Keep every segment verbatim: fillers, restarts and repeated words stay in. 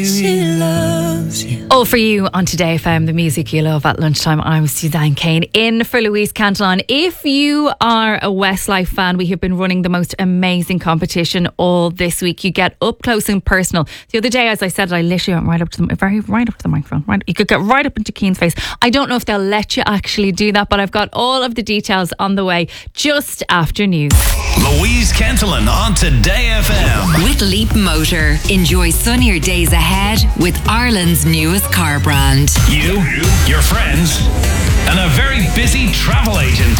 She loves you. All for you on Today F M, the music you love at lunchtime. I'm Suzanne Kane in for Louise Cantillon. If you are a Westlife fan, we have been running the most amazing competition all this week. You get up close and personal. The other day, as I said, I literally went right up to the very right up to the microphone. Right, you could get right up into Keane's face. I don't know if they'll let you actually do that, but I've got all of the details on the way just after news. Louise Cantillon on Today F M. With Leap Motor, enjoy sunnier days ahead with Ireland's newest car brand. You, your friends, and a very busy travel agent.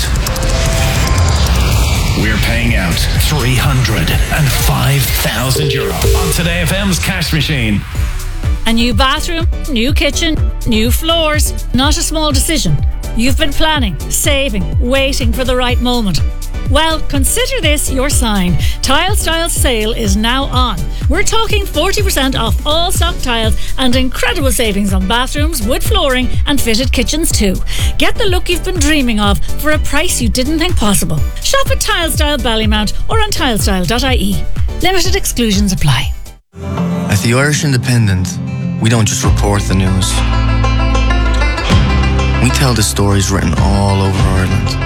We're paying out three hundred five thousand euro on Today F M's cash machine. A new bathroom, new kitchen, new floors. Not a small decision. You've been planning, saving, waiting for the right moment. Well, consider this your sign. Tile Style sale is now on. We're talking forty percent off all stock tiles and incredible savings on bathrooms, wood flooring and fitted kitchens too. Get the look you've been dreaming of for a price you didn't think possible. Shop at Tile Style Ballymount or on tilestyle dot I E. Limited exclusions apply. At the Irish Independent, we don't just report the news. We tell the stories written all over Ireland.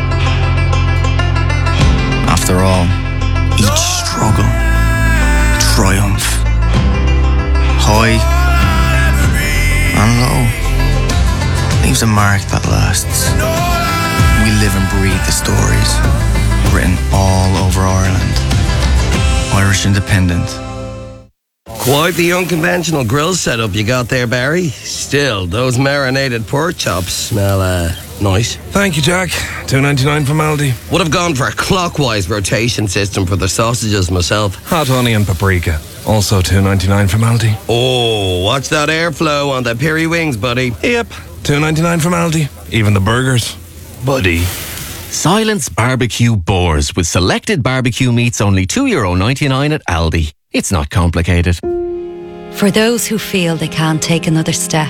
After all, each struggle, triumph, high and low, leaves a mark that lasts. We live and breathe the stories written all over Ireland. Irish Independent. Quite the unconventional grill setup you got there, Barry. Still, those marinated pork chops smell uh, nice. Thank you, Jack. two ninety-nine from Aldi. Would have gone for a clockwise rotation system for the sausages myself. Hot honey and paprika. Also two ninety-nine from Aldi. Oh, watch that airflow on the peri wings, buddy. Yep, two ninety-nine from Aldi. Even the burgers. Buddy. Silence Barbecue Boars with selected barbecue meats only two euro ninety-nine at Aldi. It's not complicated. For those who feel they can't take another step.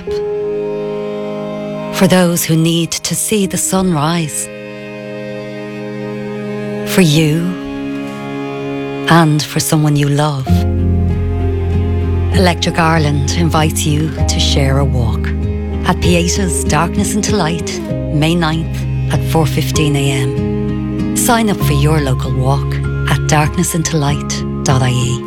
For those who need to see the sun rise. For you and for someone you love. Electric Ireland invites you to share a walk at Pieta's Darkness into Light, May ninth at four fifteen a m. Sign up for your local walk at darkness into light dot I E.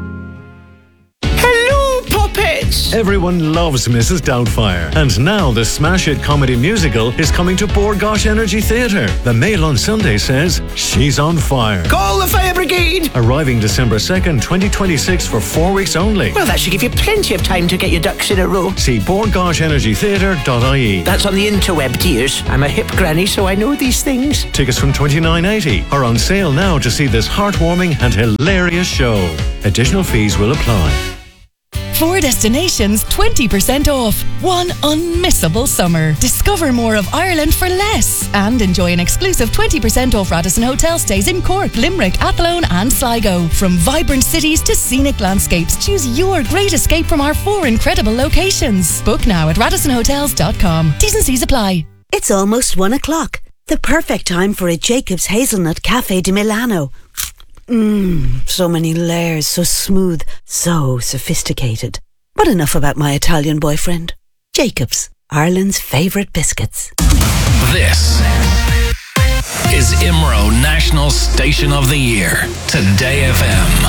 Everyone loves Missus Doubtfire. And now the smash hit comedy musical is coming to Bord Gáis Energy Theatre. The Mail on Sunday says she's on fire. Call the fire brigade! Arriving December second, twenty twenty-six for four weeks only. Well, that should give you plenty of time to get your ducks in a row. See bord gáis energy theatre dot I E. That's on the interweb, dears. I'm a hip granny, so I know these things. Tickets from twenty-nine eighty are on sale now to see this heartwarming and hilarious show. Additional fees will apply. Four destinations, twenty percent off. One unmissable summer. Discover more of Ireland for less. And enjoy an exclusive twenty percent off Radisson Hotel stays in Cork, Limerick, Athlone and Sligo. From vibrant cities to scenic landscapes, choose your great escape from our four incredible locations. Book now at radisson hotels dot com. T's and C's apply. It's almost one o'clock. The perfect time for a Jacob's Hazelnut Cafe di Milano. Mmm, so many layers, so smooth, so sophisticated. But enough about my Italian boyfriend. Jacob's, Ireland's favourite biscuits. This is I M R O National Station of the Year, Today F M.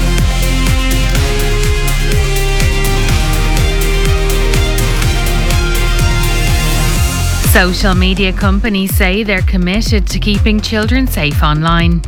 Social media companies say they're committed to keeping children safe online.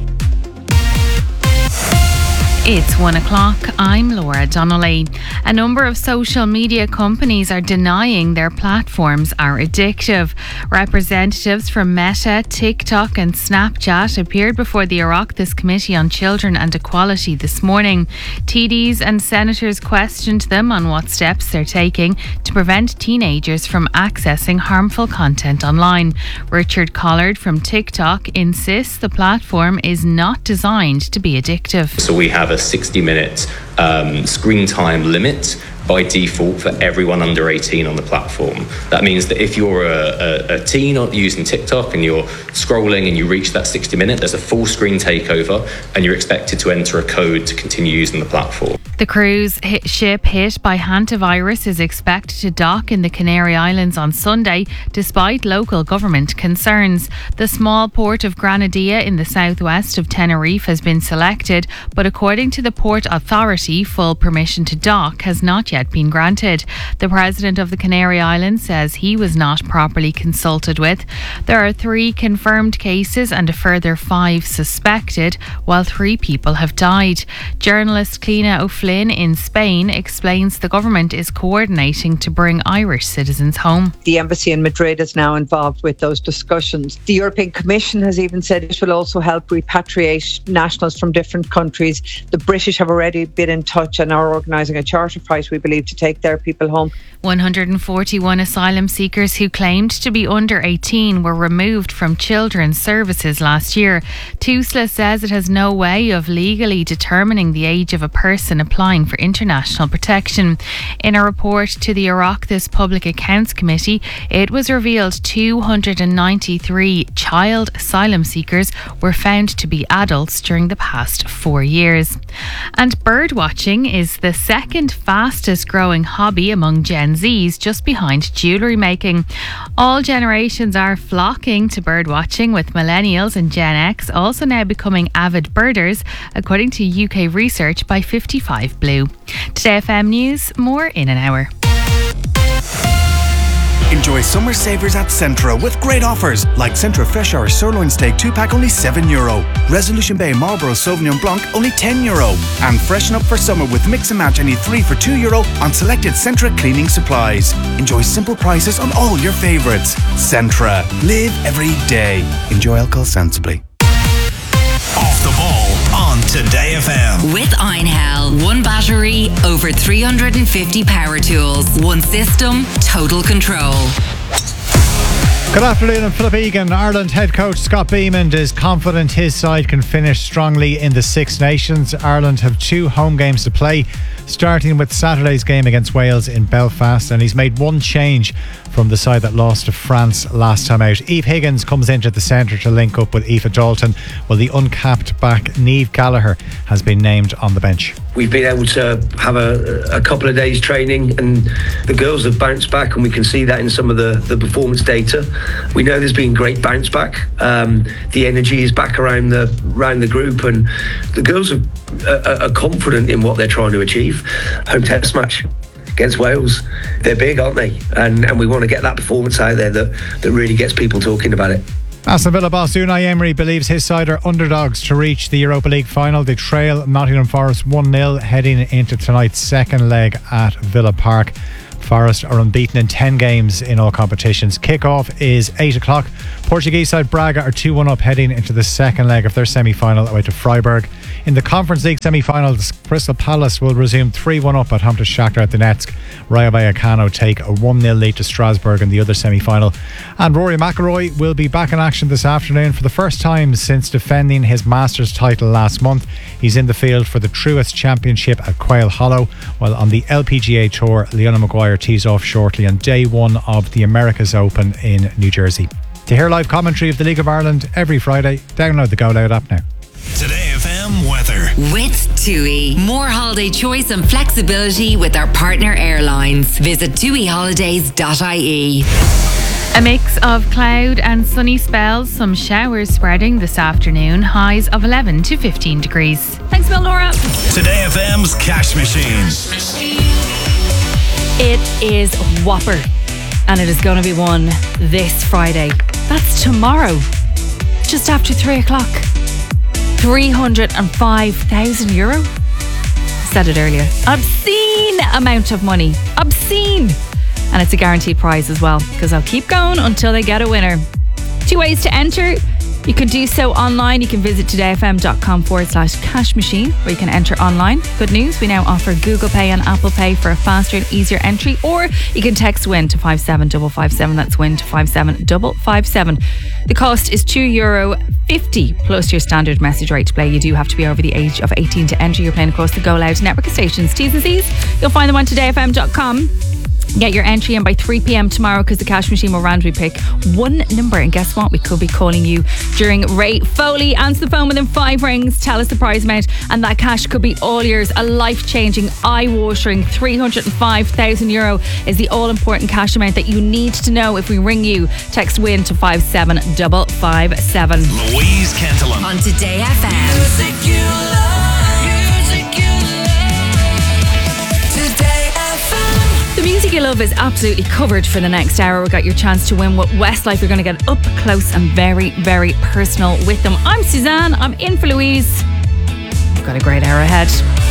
It's one o'clock. I'm Laura Donnelly. A number of social media companies are denying their platforms are addictive. Representatives from Meta, TikTok and Snapchat appeared before the Oireachtas Committee on Children and Equality this morning. T Ds and senators questioned them on what steps they're taking to prevent teenagers from accessing harmful content online. Richard Collard from TikTok insists the platform is not designed to be addictive. So we have a sixty minute um, screen time limit by default for everyone under eighteen on the platform. That means that if you're a, a, a teen using TikTok and you're scrolling and you reach that sixty minute, there's a full screen takeover and you're expected to enter a code to continue using the platform. The cruise hit ship hit by hantavirus is expected to dock in the Canary Islands on Sunday, despite local government concerns. The small port of Granadilla in the southwest of Tenerife has been selected, but according to the Port Authority, full permission to dock has not yet been granted. The president of the Canary Islands says he was not properly consulted with. There are three confirmed cases and a further five suspected, while three people have died. Journalist Clina O'Flynn in Spain explains the government is coordinating to bring Irish citizens home. The embassy in Madrid is now involved with those discussions. The European Commission has even said it will also help repatriate nationals from different countries. The British have already been in touch and are organising a charter flight, we believe, to take their people home. one hundred forty-one asylum seekers who claimed to be under eighteen were removed from children's services last year. TUSLA says it has no way of legally determining the age of a person applying for international protection. In a report to the Oireachtas Public Accounts Committee, it was revealed two hundred ninety-three child asylum seekers were found to be adults during the past four years. And birdwatching is the second fastest growing hobby among Gen Zs, just behind jewellery making. All generations are flocking to birdwatching, with millennials and Gen X also now becoming avid birders, according to U K research by fifty-five Blue. Today F M News, more in an hour. Enjoy summer savers at Centra with great offers like Centra Fresh Hour Sirloin Steak two pack only seven euro, Resolution Bay Marlborough Sauvignon Blanc only ten euro, and freshen up for summer with Mix and Match any three for two euro on selected Centra cleaning supplies. Enjoy simple prices on all your favourites. Centra. Live every day. Enjoy alcohol sensibly. Off the ball on Today F M. With Einhell, one battery, over three hundred fifty power tools, one system, total control. Good afternoon, I'm Philip Egan. Ireland head coach Scott Beamond is confident his side can finish strongly in the Six Nations. Ireland have two home games to play, starting with Saturday's game against Wales in Belfast, and he's made one change from the side that lost to France last time out. Eve Higgins comes into the centre to link up with Aoife Dalton, while the uncapped back Niamh Gallagher has been named on the bench. We've been able to have a, a couple of days training, and the girls have bounced back, and we can see that in some of the, the performance data. We know there's been great bounce back. Um, the energy is back around the around the group, and the girls are, are, are confident in what they're trying to achieve. Home test match against Wales, they're big, aren't they? And and we want to get that performance out there that, that really gets people talking about it. Aston Villa boss Unai Emery believes his side are underdogs to reach the Europa League final. They trail Nottingham Forest one nil heading into tonight's second leg at Villa Park. Forest are unbeaten in ten games in all competitions. Kick-off is eight o'clock. Portuguese side Braga are two one up heading into the second leg of their semi-final away to Freiburg. In the Conference League semi-finals, Crystal Palace will resume three one up at home to Shakhtar Donetsk. Rayo Vallecano take a one nil lead to Strasbourg in the other semi-final. And Rory McIlroy will be back in action this afternoon for the first time since defending his Masters title last month. He's in the field for the Truist Championship at Quail Hollow, while on the L P G A Tour, Leona Maguire tees off shortly on day one of the America's Open in New Jersey. To hear live commentary of the League of Ireland every Friday, download the Go Loud app now. Today F M weather. With TUI. More holiday choice and flexibility with our partner airlines. Visit tui holidays dot I E. A mix of cloud and sunny spells, some showers spreading this afternoon, highs of eleven to fifteen degrees. Thanks, Bill Laura. Today F M's Cash Machine. It is Whopper, and it is going to be won this Friday. That's tomorrow, just after three o'clock. three hundred five thousand euro. Said it earlier. Obscene amount of money. Obscene. And it's a guaranteed prize as well, because I'll keep going until they get a winner. Two ways to enter. You can do so online. You can visit todayfm.com forward slash cash machine, where you can enter online. Good news, we now offer Google Pay and Apple Pay for a faster and easier entry, or you can text WIN to five seven five five seven. That's WIN to five seven five five seven. The cost is two euro fifty plus your standard message rate to play. You do have to be over the age of eighteen to enter. You're playing across the Go Loud network of stations. T's and C's, you'll find them on today f m dot com. Get your entry in by three p.m. tomorrow because the cash machine will randomly pick one number. And guess what? We could be calling you during Ray Foley. Answer the phone within five rings. Tell us the prize amount and that cash could be all yours. A life-changing, eye-watering three hundred five thousand euro is the all-important cash amount that you need to know if we ring you. Text WIN to five seven five five seven. Louise Cantillon. On Today F M. Music you love, music you love. Today F M. The music you love is absolutely covered for the next hour. We've got your chance to win what Westlife. You're going to get up close and very, very personal with them. I'm Suzanne. I'm in for Louise. We've got a great hour ahead.